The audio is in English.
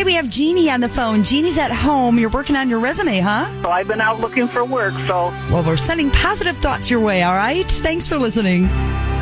we have Jeannie on the phone. Jeannie's at home. You're working on your resume, huh? So I've been out looking for work, so. Well, we're sending positive thoughts your way, all right? Thanks for listening.